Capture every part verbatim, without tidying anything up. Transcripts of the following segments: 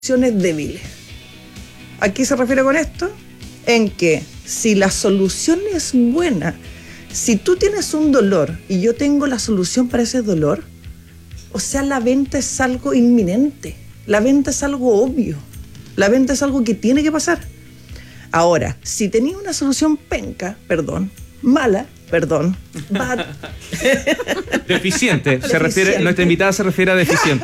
soluciones débiles. ¿A qué se refiere con esto? En que si la solución es buena, si tú tienes un dolor y yo tengo la solución para ese dolor, o sea, la venta es algo inminente, la venta es algo obvio, la venta es algo que tiene que pasar. Ahora, si tenía una solución penca, perdón, mala, perdón, bad. Deficiente, se refiere, Deficiente. nuestra invitada se refiere a deficiente.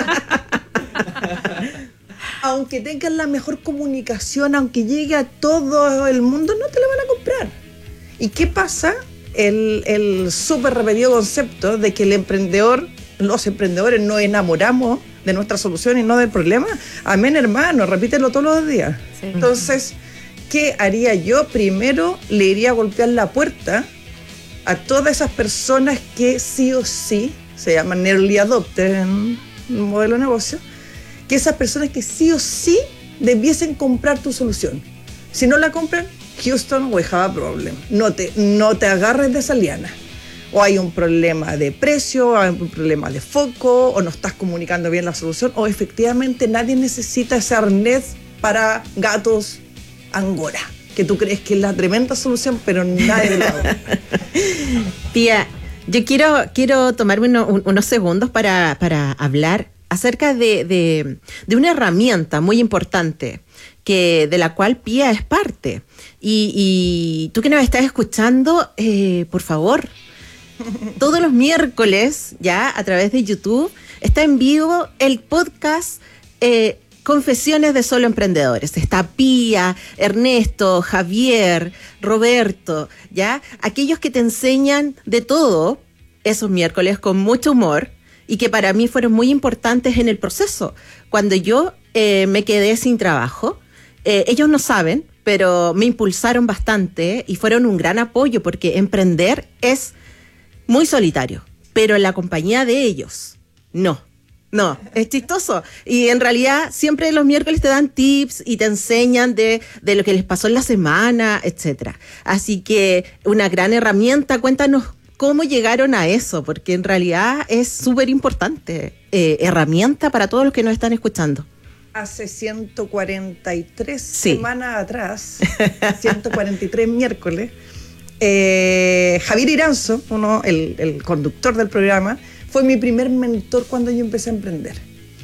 Aunque tengas la mejor comunicación, aunque llegue a todo el mundo, no te la van a comprar. ¿Y qué pasa? El, el súper repetido concepto de que el emprendedor, los emprendedores nos enamoramos de nuestra solución y no del problema. Amén, hermano, repítelo todos los días. Sí. Entonces, ¿qué haría yo? Primero le iría a golpear la puerta a todas esas personas que sí o sí, se llaman early adopters en el modelo de negocio, que esas personas que sí o sí debiesen comprar tu solución. Si no la compran, Houston, we have a problem. No te, no te agarres de esa liana. O hay un problema de precio, o hay un problema de foco, o no estás comunicando bien la solución, o efectivamente nadie necesita ese arnés para gatos angora, que tú crees que es la tremenda solución, pero nadie lo hace. Pía, yo quiero, quiero tomarme uno, un, unos segundos para, para hablar acerca de, de, de una herramienta muy importante que, de la cual Pía es parte. Y, y tú que nos estás escuchando, eh, por favor, todos los miércoles, ya a través de YouTube, está en vivo el podcast eh, Confesiones de Solo Emprendedores. Está Pía, Ernesto, Javier, Roberto, ya, aquellos que te enseñan de todo esos miércoles con mucho humor, y que para mí fueron muy importantes en el proceso. Cuando yo eh, me quedé sin trabajo, eh, ellos no saben, pero me impulsaron bastante y fueron un gran apoyo, porque emprender es muy solitario, pero en la compañía de ellos, no. No, es chistoso. Y en realidad siempre los miércoles te dan tips y te enseñan de, de lo que les pasó en la semana, etcétera. Así que una gran herramienta. Cuéntanos cómo llegaron a eso, porque en realidad es súper importante, eh, herramienta para todos los que nos están escuchando. Hace ciento cuarenta y tres Sí. semanas atrás, ciento cuarenta y tres miércoles, eh, Javier Iranzo, uno, el, el conductor del programa, fue mi primer mentor cuando yo empecé a emprender.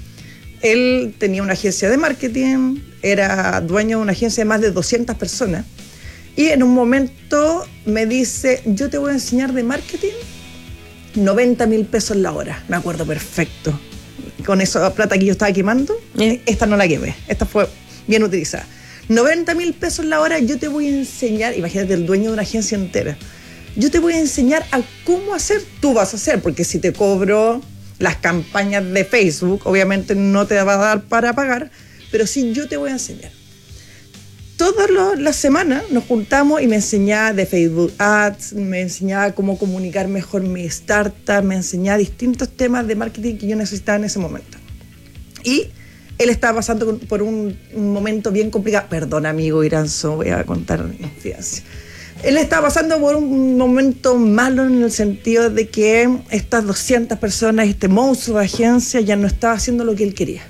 Él tenía una agencia de marketing, era dueño de una agencia de más de doscientas personas, y en un momento me dice, yo te voy a enseñar de marketing noventa mil pesos la hora. Me acuerdo perfecto. Con esa plata que yo estaba quemando, ¿Eh? esta no la quemé, esta fue bien utilizada. noventa mil pesos la hora, yo te voy a enseñar, imagínate el dueño de una agencia entera, yo te voy a enseñar a cómo hacer, tú vas a hacer, porque si te cobro las campañas de Facebook, obviamente no te va a dar para pagar, pero sí yo te voy a enseñar. Todas las semanas nos juntamos y me enseñaba de Facebook Ads, me enseñaba cómo comunicar mejor mi startup, me enseñaba distintos temas de marketing que yo necesitaba en ese momento. Y él estaba pasando por un, un momento bien complicado. Perdón, amigo Iranzo, voy a contar mi infidencia. Él estaba pasando por un momento malo en el sentido de que estas doscientas personas, este monstruo de agencia, ya no estaba haciendo lo que él quería.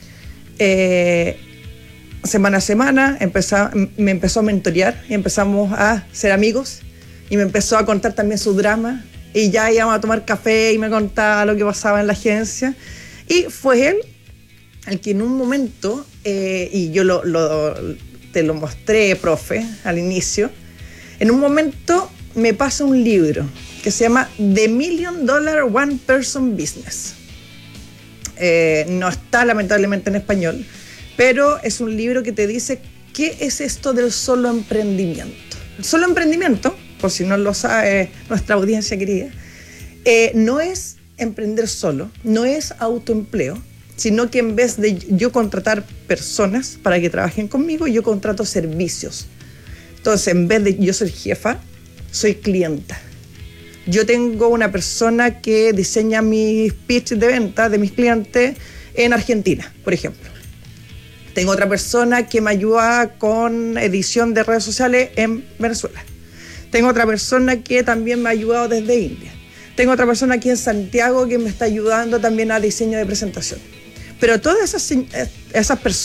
Eh... Semana a semana empezó, me empezó a mentorear y empezamos a ser amigos, y me empezó a contar también su drama, y ya íbamos a tomar café y me contaba lo que pasaba en la agencia. Y fue él el que en un momento, eh, y yo lo, lo, te lo mostré, profe, al inicio, en un momento me pasa un libro que se llama The Million Dollar One Person Business. Eh, no está lamentablemente en español, pero es un libro que te dice qué es esto del solo emprendimiento. El solo emprendimiento, por si no lo sabe nuestra audiencia querida, eh, no es emprender solo, no es autoempleo, sino que en vez de yo contratar personas para que trabajen conmigo, yo contrato servicios. Entonces, en vez de yo ser jefa, soy clienta. Yo tengo una persona que diseña mis pitches de venta de mis clientes en Argentina, por ejemplo. Tengo otra persona que me ayuda con edición de redes sociales en Venezuela. Tengo otra persona que también me ha ayudado desde India. Tengo otra persona aquí en Santiago que me está ayudando también a diseño de presentación. Pero todas esas, esas personas